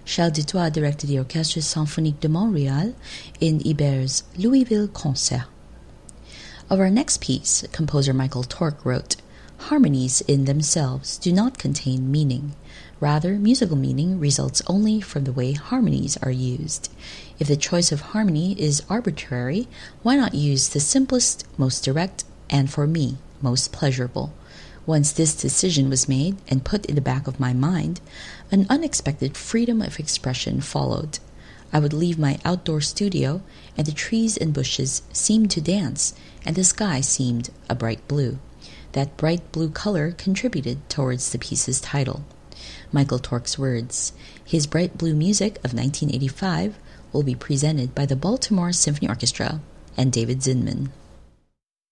Charles Dutoit directed the Orchestre Symphonique de Montréal in Iber's Louisville Concert. Of our next piece, composer Michael Tork wrote, "Harmonies in themselves do not contain meaning. Rather, musical meaning results only from the way harmonies are used. If the choice of harmony is arbitrary, why not use the simplest, most direct, and for me, most pleasurable?" Once this decision was made and put in the back of my mind, an unexpected freedom of expression followed. I would leave my outdoor studio, and the trees and bushes seemed to dance, and the sky seemed a bright blue. That bright blue color contributed towards the piece's title. Michael Tork's words. His bright blue music of 1985 will be presented by the Baltimore Symphony Orchestra and David Zinman.